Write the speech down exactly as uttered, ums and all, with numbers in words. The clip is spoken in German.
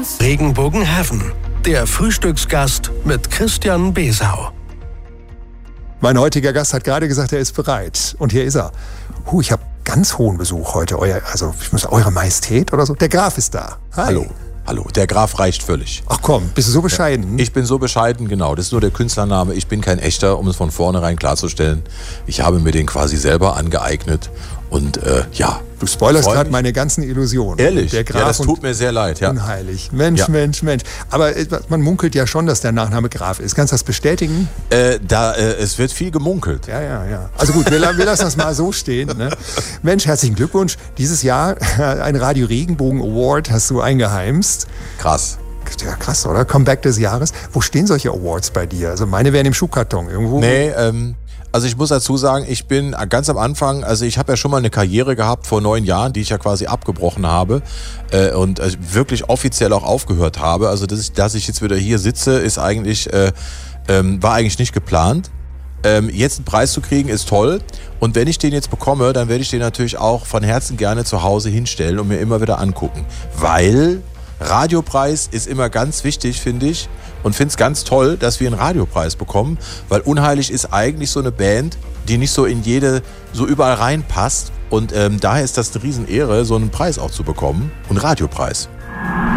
Regenbogen Heaven, der Frühstücksgast mit Christian Besau. Mein heutiger Gast hat gerade gesagt, er ist bereit. Und hier ist er. Huh, ich habe ganz hohen Besuch heute. Euer, also ich muss Eure Majestät oder so. Der Graf ist da. Hi. Hallo. Hallo, der Graf reicht völlig. Ach komm, bist du so bescheiden? Ich bin so bescheiden, genau. Das ist nur der Künstlername. Ich bin kein echter, um es von vornherein klarzustellen. Ich habe mir den quasi selber angeeignet. Und äh, ja. Du spoilerst gerade meine ganzen Illusionen. Ehrlich? Der Graf ja, das tut mir sehr leid. Ja. Unheilig. Mensch, ja. Mensch, Mensch. Aber äh, man munkelt ja schon, dass der Nachname Graf ist. Kannst du das bestätigen? Äh, da, äh, es wird viel gemunkelt. Ja, ja, ja. Also gut, wir, wir lassen das mal so stehen. Ne? Mensch, herzlichen Glückwunsch. Dieses Jahr ein Radio Regenbogen Award hast du eingeheimst. Krass. Ja, krass, oder? Comeback des Jahres. Wo stehen solche Awards bei dir? Also meine wären im Schuhkarton irgendwo. Nee, ähm... Also ich muss dazu sagen, ich bin ganz am Anfang, also ich habe ja schon mal eine Karriere gehabt vor neun Jahren, die ich ja quasi abgebrochen habe äh, und äh, wirklich offiziell auch aufgehört habe. Also dass ich, dass ich jetzt wieder hier sitze, ist eigentlich, äh, ähm, war eigentlich nicht geplant. Ähm, jetzt einen Preis zu kriegen ist toll und wenn ich den jetzt bekomme, dann werde ich den natürlich auch von Herzen gerne zu Hause hinstellen und mir immer wieder angucken, weil Radiopreis ist immer ganz wichtig, finde ich. Und finde es ganz toll, dass wir einen Radiopreis bekommen, weil Unheilig ist eigentlich so eine Band, die nicht so in jede, so überall reinpasst. Und ähm, daher ist das eine Riesenehre, so einen Preis auch zu bekommen. Und Radiopreis.